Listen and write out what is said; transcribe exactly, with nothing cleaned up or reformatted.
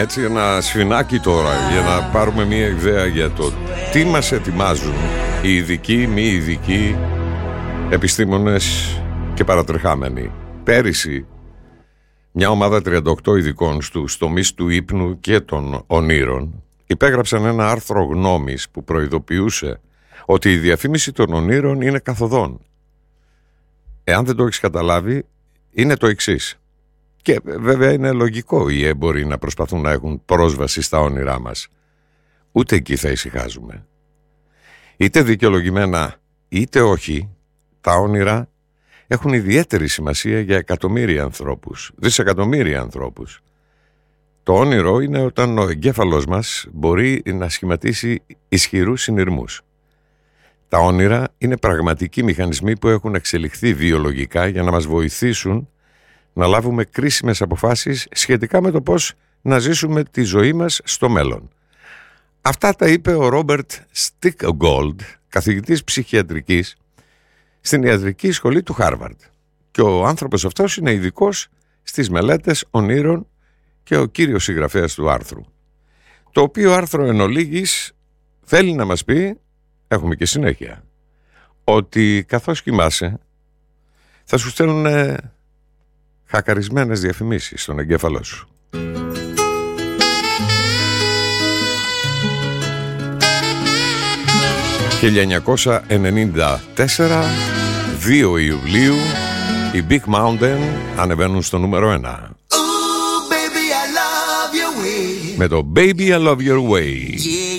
Έτσι ένα σφινάκι τώρα για να πάρουμε μια ιδέα για το τι μας ετοιμάζουν οι ειδικοί, μη ειδικοί, επιστήμονες και παρατρεχάμενοι. Πέρυσι μια ομάδα τριάντα οκτώ ειδικών στους τομείς του ύπνου και των ονείρων υπέγραψαν ένα άρθρο γνώμης που προειδοποιούσε ότι η διαφήμιση των ονείρων είναι καθοδόν. Εάν δεν το έχεις καταλάβει, είναι το εξής. Και βέβαια είναι λογικό οι έμποροι να προσπαθούν να έχουν πρόσβαση στα όνειρά μας. Ούτε εκεί θα ησυχάζουμε. Είτε δικαιολογημένα είτε όχι, τα όνειρα έχουν ιδιαίτερη σημασία για εκατομμύρια ανθρώπους, δισεκατομμύρια ανθρώπους. Το όνειρο είναι όταν ο εγκέφαλος μας μπορεί να σχηματίσει ισχυρούς συνειρμούς. Τα όνειρα είναι πραγματικοί μηχανισμοί που έχουν εξελιχθεί βιολογικά για να μας βοηθήσουν να λάβουμε κρίσιμες αποφάσεις σχετικά με το πώς να ζήσουμε τη ζωή μας στο μέλλον. Αυτά τα είπε ο Ρόμπερτ Στίκγκολντ, καθηγητής ψυχιατρικής στην ιατρική σχολή του Χάρβαρντ. Και ο άνθρωπος αυτός είναι ειδικός στις μελέτες ονείρων και ο κύριος συγγραφέας του άρθρου. Το οποίο άρθρο εν ολίγης θέλει να μας πει, έχουμε και συνέχεια, ότι καθώς κοιμάσαι θα σου στέλνουν χακαρισμένες διαφημίσεις στον εγκέφαλό σου. χίλια εννιακόσια ενενήντα τέσσερα, δύο Ιουλίου, οι Big Mountain ανεβαίνουν στο νούμερο ένα. Ooh, baby, I love your way. Με το Baby I Love Your Way. Yeah,